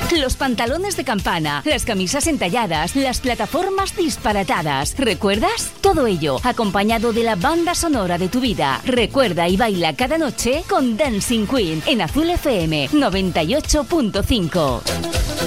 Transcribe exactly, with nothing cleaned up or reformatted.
Los pantalones de campana, las camisas entalladas, las plataformas disparatadas. ¿Recuerdas? Todo ello acompañado de la banda sonora de tu vida. Recuerda y baila cada noche con Dancing Queen en Azul F M noventa y ocho punto cinco.